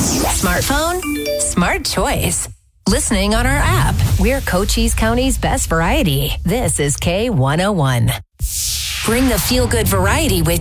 Smartphone? Smart choice. Listening on our app. We're Cochise County's best variety. This is K101. Bring the feel-good variety with